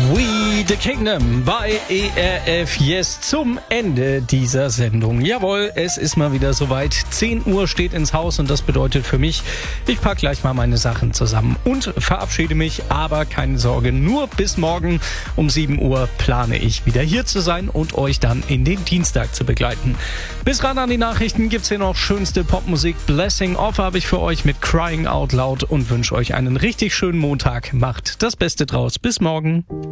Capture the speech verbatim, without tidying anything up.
We the Kingdom bei E R F Yes zum Ende dieser Sendung. Jawohl, es ist mal wieder soweit. zehn Uhr steht ins Haus und das bedeutet für mich, ich pack gleich mal meine Sachen zusammen und verabschiede mich. Aber keine Sorge, nur bis morgen um sieben Uhr plane ich wieder hier zu sein und euch dann in den Dienstag zu begleiten. Bis ran an die Nachrichten gibt's hier noch schönste Popmusik. Blessing Off habe ich für euch mit Crying Out Loud und wünsche euch einen richtig schönen Montag. Macht das Beste draus. Bis morgen.